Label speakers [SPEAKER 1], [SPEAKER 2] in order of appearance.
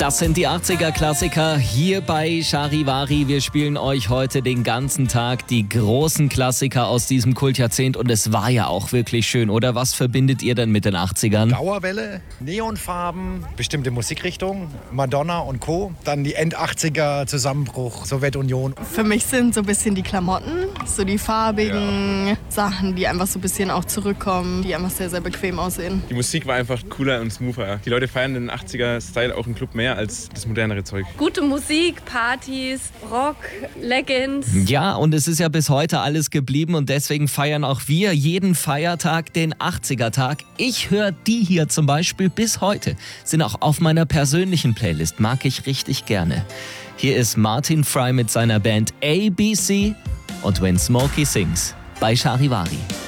[SPEAKER 1] Das sind die 80er-Klassiker hier bei Charivari. Wir spielen euch heute den ganzen Tag die großen Klassiker aus diesem Kultjahrzehnt. Und es war ja auch wirklich schön, oder? Was verbindet ihr denn mit den 80ern?
[SPEAKER 2] Dauerwelle, Neonfarben, bestimmte Musikrichtungen, Madonna und Co. Dann die End-80er Zusammenbruch, Sowjetunion.
[SPEAKER 3] Für mich sind so ein bisschen die Klamotten, so die farbigen Sachen, die einfach so ein bisschen auch zurückkommen, die einfach sehr, sehr bequem aussehen.
[SPEAKER 4] Die Musik war einfach cooler und smoother. Die Leute feiern den 80er-Style auch im Club mehr als das modernere Zeug.
[SPEAKER 5] Gute Musik, Partys, Rock, Leggings.
[SPEAKER 1] Ja, und es ist ja bis heute alles geblieben und deswegen feiern auch wir jeden Feiertag den 80er-Tag. Ich höre die hier zum Beispiel bis heute. Sind auch auf meiner persönlichen Playlist, mag ich richtig gerne. Hier ist Martin Fry mit seiner Band ABC und When Smokey Sings bei Charivari.